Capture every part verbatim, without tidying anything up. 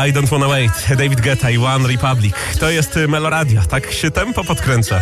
I Don't Wanna Wait, David Guetta i One Republic. To jest Meloradio, tak się tempo podkręca.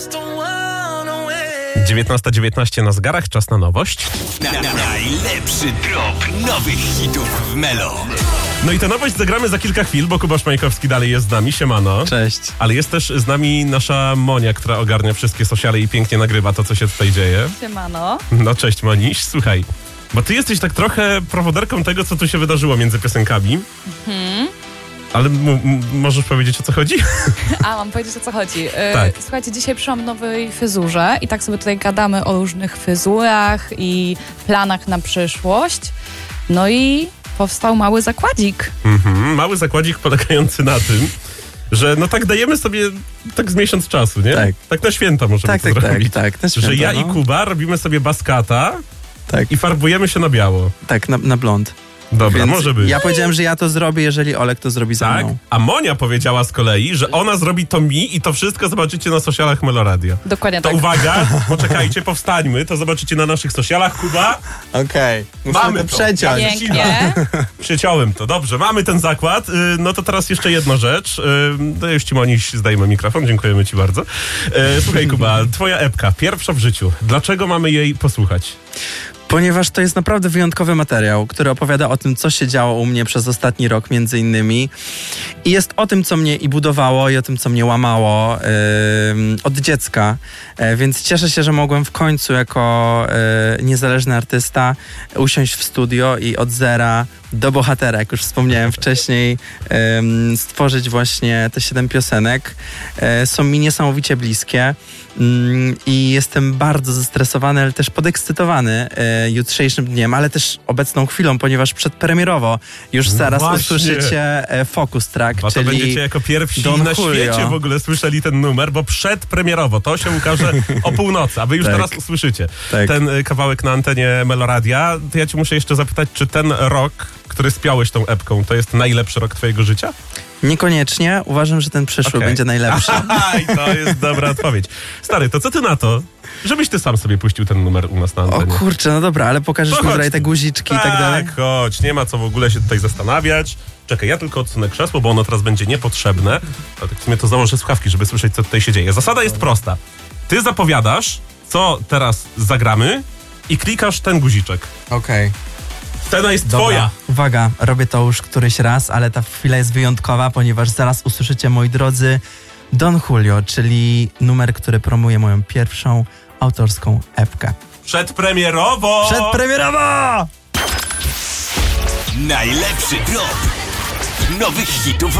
dziewiętnasta dziewiętnaście na zegarach, czas na nowość. Na, na, najlepszy drop nowych hitów w Melo. No i tę nowość zagramy za kilka chwil, bo Kuba Szmajkowski dalej jest z nami, siemano. Cześć. Ale jest też z nami nasza Monia, która ogarnia wszystkie sociale i pięknie nagrywa to, co się tutaj dzieje. Siemano. No cześć Moniś, słuchaj, bo ty jesteś tak trochę prowoderką tego, co tu się wydarzyło między piosenkami. Mhm. Ale m- m- możesz powiedzieć, o co chodzi? A, mam powiedzieć, o co chodzi. Tak. Słuchajcie, dzisiaj przyszłam w nowej fryzurze i tak sobie tutaj gadamy o różnych fryzurach i planach na przyszłość. No i powstał mały zakładzik. Mhm. Mały zakładzik polegający na tym, że no tak dajemy sobie tak z miesiąc czasu, nie? Tak. Tak na święta możemy Tak, to tak, zrobić. tak, tak. Na święta, że ja no. i Kuba robimy sobie baskata Tak, i farbujemy się na biało. tak, na, na blond. Dobra, Więc może być. Ja powiedziałem, że ja to zrobię, jeżeli Olek to zrobi za Tak? mną. A Monia powiedziała z kolei, że ona zrobi to mi i to wszystko zobaczycie na socialach Meloradio. Dokładnie To tak. uwaga, poczekajcie, powstańmy, to zobaczycie na naszych socialach. Kuba, Okej. Okay. mamy to to. przeciąć. Ja Pięknie. Przyciąłem to. Dobrze, mamy ten zakład. Y, No to teraz jeszcze jedna rzecz. Y, No już ci, Moniś, zdajemy mikrofon. Dziękujemy ci bardzo. Y, Słuchaj, Kuba, twoja epka, pierwsza w życiu. Dlaczego mamy jej posłuchać? Ponieważ to jest naprawdę wyjątkowy materiał, który opowiada o tym, co się działo u mnie przez ostatni rok między innymi. I jest o tym, co mnie i budowało, i o tym, co mnie łamało yy, od dziecka. Yy, więc cieszę się, że mogłem w końcu jako yy, niezależny artysta usiąść w studio i od zera do bohatera, jak już wspomniałem wcześniej, yy, stworzyć właśnie te siedem piosenek. Yy, są mi niesamowicie bliskie. I jestem bardzo zestresowany, ale też podekscytowany e, jutrzejszym dniem, ale też obecną chwilą, ponieważ przedpremierowo już No zaraz właśnie. usłyszycie e, Focus Track, Bo to czyli będziecie jako pierwsi Don na Julio. świecie w ogóle słyszeli ten numer, bo przedpremierowo to się ukaże o północy, a wy już Tak. teraz usłyszycie Tak. ten y, kawałek na antenie Meloradia. To ja ci muszę jeszcze zapytać, czy ten rok, który spiałeś tą epką, to jest najlepszy rok twojego życia? Niekoniecznie. Uważam, że ten przyszły Okej. będzie najlepszy. Aha, i to jest dobra odpowiedź. Stary, to co ty na to, żebyś ty sam sobie puścił ten numer u nas na O antenie? kurczę, no dobra, ale pokażesz To mi chodź tutaj te tu. guziczki i tak dalej? Tak, chodź, nie ma co w ogóle się tutaj zastanawiać. Czekaj, ja tylko odsunę krzesło, bo ono teraz będzie niepotrzebne. A tak w sumie to założę słuchawki, żeby słyszeć, co tutaj się dzieje. Zasada jest prosta. Ty zapowiadasz, co teraz zagramy i klikasz ten guziczek. Okej. Scena jest Dobra. twoja. Uwaga, robię to już któryś raz, ale ta chwila jest wyjątkowa, ponieważ zaraz usłyszycie, moi drodzy, Don Julio, czyli numer, który promuje moją pierwszą autorską epkę. Przedpremierowo! Przedpremierowo! Najlepszy drop nowych hitów